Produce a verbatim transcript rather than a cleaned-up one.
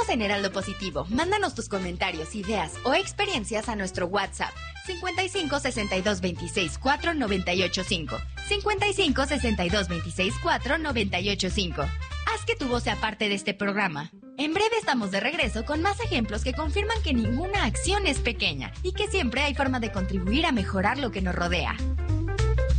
Estamos en Heraldo Positivo. Mándanos tus comentarios, ideas o experiencias a nuestro WhatsApp cincuenta y cinco, sesenta y dos, veintiséis, cuatro, noventa y ocho, cinco. cincuenta y cinco, sesenta y dos, veintiséis, cuatro, noventa y ocho, cinco. Haz que tu voz sea parte de este programa. En breve estamos de regreso con más ejemplos que confirman que ninguna acción es pequeña y que siempre hay forma de contribuir a mejorar lo que nos rodea.